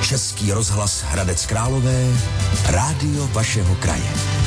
Český rozhlas Hradec Králové, rádio vašeho kraje.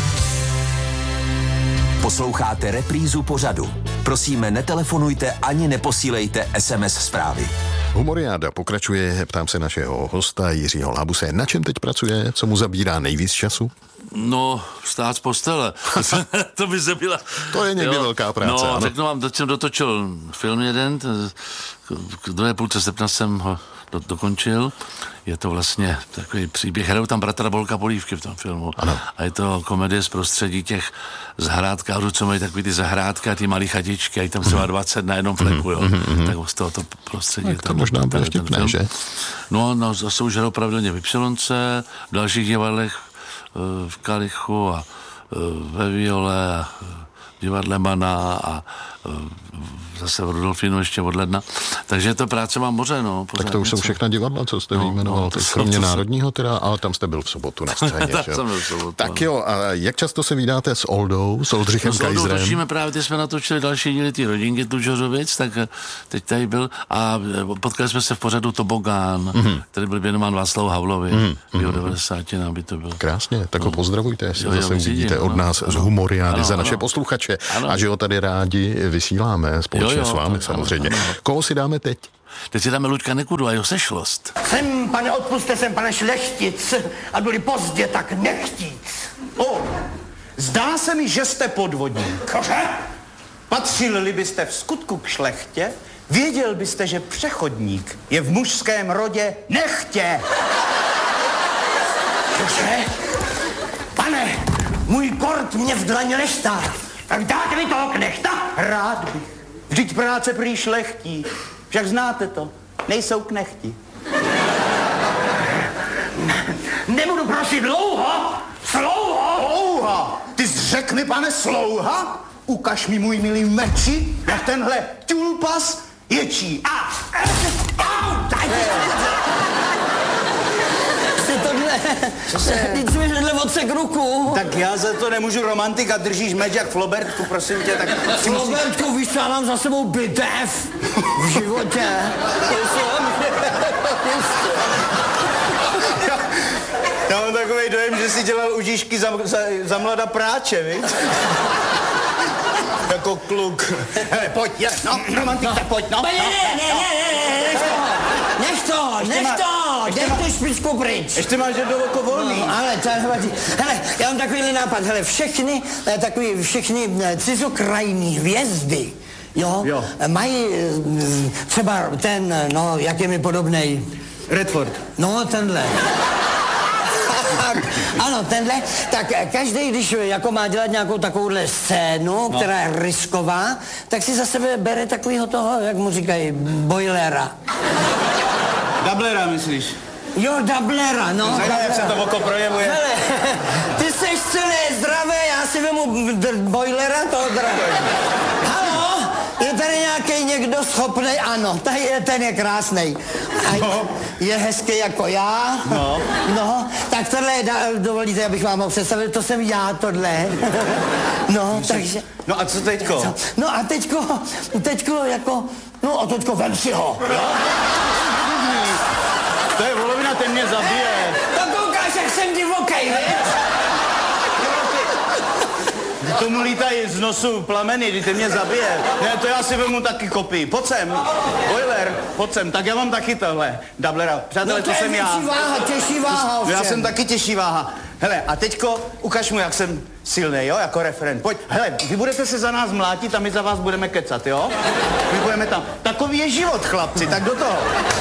Posloucháte reprízu pořadu. Prosíme, netelefonujte ani neposílejte SMS zprávy. Humoriáda pokračuje, ptám se našeho hosta Jiřího Lábuse. Na čem teď pracuje? Co mu zabírá nejvíc času? No, vstát z postele. To by se byla... To je někdy velká práce. No, ano. řeknu vám, teď jsem dotočil film jeden, k druhé půlce srpna jsem ho dokončil. Je to vlastně takový příběh, hrajou tam bratra Bolka Polívky v tom filmu. Ano. A je to komedie z prostředí těch zahrádkářů, co mají takový ty zahrádky a ty malý chatičky, a je tam třeba 20 na jednom fleku, jo. Tak z tohoto prostředí. Tak to možná bude vtipné, že? No, zase už hrajou pravidelně v Ypsilonce, v dalších divadlech, v Kalichu a ve Viole a divadle Mana a zase v Rudolfínu ještě od ledna. Takže to práce mám moře, no. Tak to už jsou všechna divadla, co jste vyjmenoval. Kromě Národního teda, ale tam jste byl v sobotu na scéně, že jo? Tak jo, a jak často se vídáte s Oldou, s Oldřichem Kajzrem? S Oldou točíme právě, teď jsme natočili další díly ty rodinky Tlučořovic, tak teď tady byl a potkali jsme se v pořadu Tobogán, který byl věnován Václavu Havlovi, v 90. by to bylo. Krásně, tak ho pozdravujte, jestli zase uvidíte od nás z Humoriády za naše posluchače a že ho tady rádi vysíláme společně s vámi samozřejmě. Koho si dáme teď? Teď si dáme Luďka Nekudu a jeho Sešlost. Jsem, pane, odpuste, jsem, pane, šlechtic a byli pozdě tak nechtíc. Zdá se mi, že jste podvodník. Cože? Patřili byste v skutku k šlechtě, věděl byste, že přechodník je v mužském rodě nechtě. Cože? Pane, můj kort mě v dlaně neštá. Tak dáte mi toho knechta? Rád bych. Vždyť práce prý šlechtí. Však znáte to. Nejsou knechti. Nebudu prosit dlouho. Slouho. Slouha! Ty jsi řekl mi, pane, slouha? Ukaž mi, můj milý meči, jak tenhle tulpas ječí. Teď jsi mi hnedle odsek ruku. Tak já za to nemůžu, romantika, držíš meč jak Flobertku, prosím tě, tak... Flobertku, víš, co já mám za sebou bitev v životě. Já mám takový dojem, že jsi dělal užíšky za mlada práče, víš? Jako kluk. Hele, pojď, romantika, pojď, no. Nech tu špičku pryč. Ještě máš jedno oko volný. No, ale to nevadí. Hele, já mám takovýhle nápad, hele, všechny cizokrajní hvězdy, jo. Mají třeba ten, no, jak je mi podobnej. Redford. No, tenhle. Ano, tenhle, tak každý, když jako má dělat nějakou takovouhle scénu, která je risková, tak si za sebe bere takovýho toho, jak mu říkají, boilera. Dublera, myslíš? Jo, dublera, no. Zajímavé, jak se to oko projevuje. Hele, ty seš celý zdravý, já si vemu boilera toho zdravý. Haló, je tady nějaký někdo schopnej? Ano, ten je krásnej. Je hezký jako já. No, tak tohle, dovolíte, abych vám ho představil, to jsem já, tohle. No, takže... No a co teďko? No a teďko jako... No a teďko vem si ho. To je volovina, ten mě zabije. To koukáš, jak jsem divokej, viď? Tomu lítají z nosu plameny, kdy ty mě zabije. Ne, to já si vemu taky kopii. Pojď sem. Boiler, pojď sem. Tak já mám taky tohle. Dublera. Přátelé, to jsem já. Těžší váha ovšem. Já jsem taky těžší váha. Hele, a teďko ukaž mu, jak jsem silnej, jo, jako referent. Pojď, hele, vy budete se za nás mlátit a my za vás budeme kecat, jo? My budeme tam. Takový je život, chlapci, tak do toho.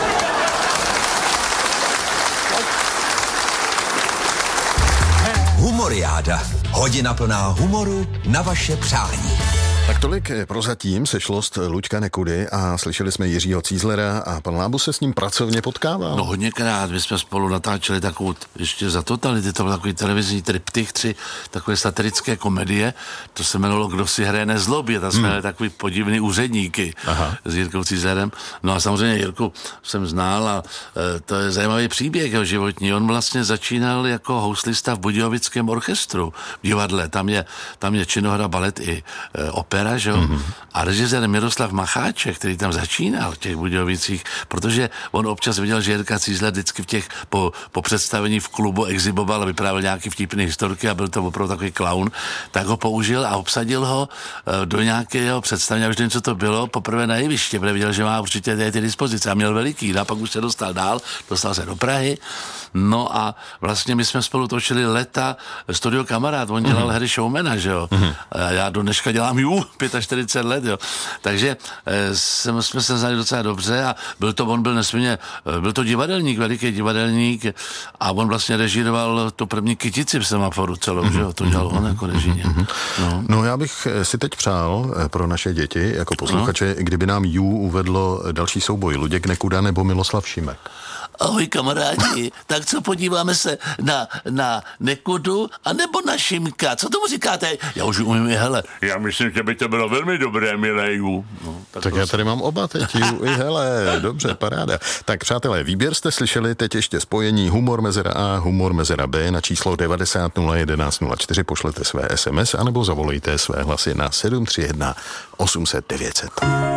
Humoriáda. Hodina plná humoru na vaše přání. Tak tolik prozatím Sešlost Luďka Nekudy a slyšeli jsme Jiřího Cízlera a pan Lábus se s ním pracovně potkával. No hodněkrát, my jsme spolu natáčeli takovou, ještě za totality, to byl takový televizní triptych, 3 takové satirické komedie, to se jmenovalo Kdo si hraje nezlobě, tam jsme měli takový podivný úředníky s Jirkou Cízlerem. No a samozřejmě Jirku jsem znal a to je zajímavý příběh jeho životní. On vlastně začínal jako houslista v Budějovickém orchestru v divadle, tam je činohra, balet i opera. opera, že jo? A režisér Miroslav Macháček, který tam začínal v těch Budějovicích, protože on občas viděl, že Jirka Cízler vždycky v těch, po představení v klubu exiboval a vyprávěl nějaký vtipný historky a byl to opravdu takový klaun, tak ho použil a obsadil ho do nějakého představení, já už nevím, co to bylo, poprvé na jeviště, protože viděl, že má určitě ty dispozice a měl veliký, a pak už se dostal dál, dostal se do Prahy, no a vlastně my jsme spolu točili Leta, Studio Kamarád, on dělal hry showmana, že jo, a já do dneška dělám 45 let, jo, takže jsme se znali docela dobře a byl to divadelník, veliký divadelník a on vlastně režíroval tu první Kytici v Semaforu celou, že jo, to dělal on jako režíně. No já bych si teď přál pro naše děti, jako posluchače, kdyby nám uvedlo další souboj Luděk Nekuda nebo Miloslav Šimek. Ahoj kamarádi, tak co, podíváme se na Nekudu a nebo na Šimka, co tomu říkáte? Já už umím i hele. Já myslím, že by to bylo velmi dobré, mileju. No, tak já tady mám oba teď, i hele, dobře, paráda. Tak přátelé, výběr jste slyšeli, teď ještě spojení Humor mezera A, Humor mezera B na číslo 90 011 04, pošlete své SMS anebo zavolejte své hlasy na 731 800 900.